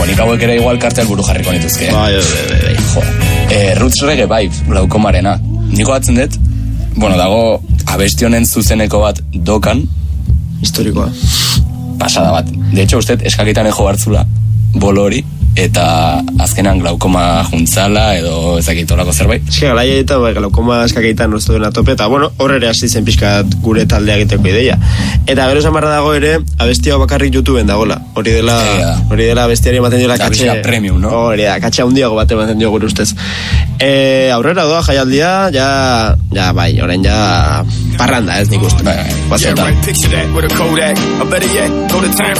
nik hauek ere igual kartel buru jarriko nituzke. Bai. Jo. Roots Reggae Vibes, glaukomarena. Niko batzen dut, bueno, dago abestionen zuzeneko bat dokan. Historikoa. Pasada bat. De hecho, usted eskakitan ejo hartzula bolo hori, eta azkenan glaukoma juntzala edo ezakitolako zerbait. Eske galaia eta glaukoma eskakeitan uste duen atope, eta bueno, horre ere hasi zen pixkat gure taldea egiteko ideia. Eta gero zamarra dago ere, abestia bakarrik YouTubeen dagola. Hori dela abestiari ematen diola katxe... Abestia premium, no? Hori da, katxe handiago bat ematen dio gure ustez. Aurrera doa jaialdia, ja bai, orain ja parranda ez nik uste. Bai.